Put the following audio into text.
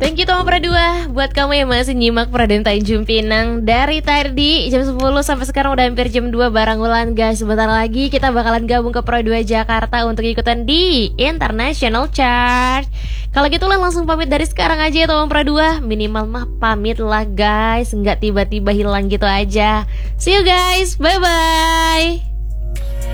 Thank you Toma Pradua. Buat kamu yang masih nyimak Praden Tanjung Pinang dari tadi jam 10 sampai sekarang udah hampir jam 2 barang ulan guys. Sebentar lagi kita bakalan gabung ke Pro 2 Jakarta untuk ikutan di International Chart. Kalau gitu lah langsung pamit dari sekarang aja ya Toma Pradua. Minimal mah pamit lah guys, nggak tiba-tiba hilang gitu aja. See you guys, bye-bye.